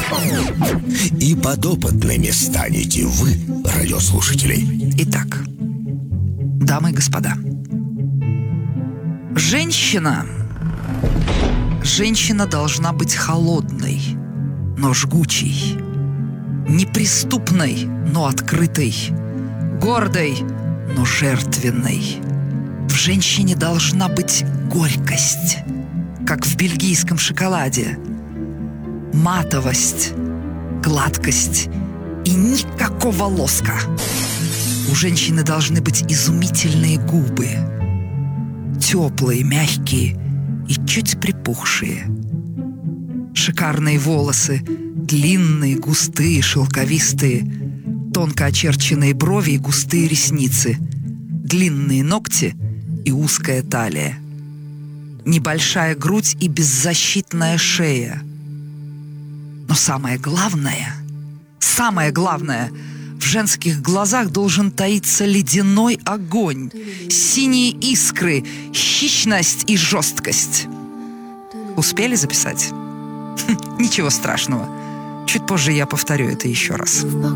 И подопытными станете вы, радиослушатели. Итак, дамы и господа, женщина должна быть холодной, но жгучей, неприступной, но открытой, гордой, но жертвенной. В женщине должна быть горькость, как в бельгийском шоколаде, матовость, гладкость и никакого лоска. У женщины должны быть изумительные губы, теплые, мягкие и чуть припухшие. Шикарные волосы, длинные, густые, шелковистые, тонко очерченные брови и густые ресницы, длинные ногти и узкая талия, небольшая грудь и беззащитная шея. Но самое главное, в женских глазах должен таиться ледяной огонь, синие искры, хищность и жесткость. Успели записать? Ничего страшного. Чуть позже я повторю это еще раз.